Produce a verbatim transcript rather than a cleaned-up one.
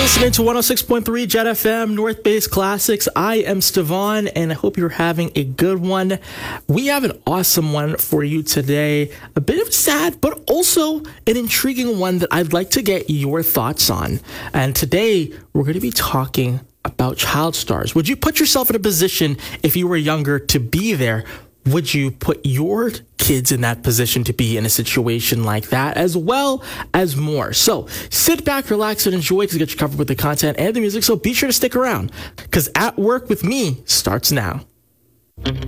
Listening to one oh six point three Jet F M, North Base Classics. I am Stevan, and I hope you're having a good one. We have an awesome one for you today. A bit of a sad, but also an intriguing one that I'd like to get your thoughts on. And today, we're going to be talking about child stars. Would you put yourself in a position, if you were younger, to be there? Would you put your kids in that position to be in a situation like that, as well as more? So sit back, relax, and enjoy, because I get you covered with the content and the music. So be sure to stick around, because At Work with Me starts now.